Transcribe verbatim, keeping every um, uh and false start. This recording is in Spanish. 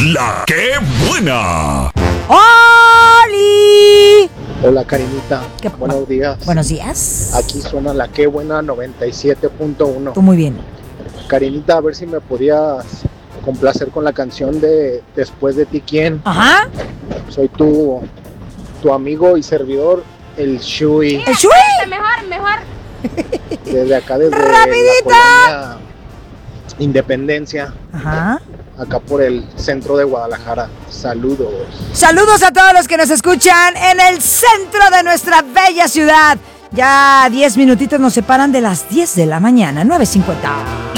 La que buena. ¡Oli! Hola, Karinita. ¿Qué- Buenos días. Buenos días. Aquí suena la que buena noventa y siete punto uno. Tú muy bien. Karinita, a ver si me podías complacer con la canción de Después de ti, ¿quién? Ajá. Soy tu, tu amigo y servidor, el Shui. ¡El Shui! Mejor, mejor. Desde acá, desde ¡Rapidito! la colonia Independencia, Ajá. acá por el centro de Guadalajara. Saludos. Saludos a todos los que nos escuchan en el centro de nuestra bella ciudad. Ya diez minutitos nos separan de las diez de la mañana, nueve cincuenta.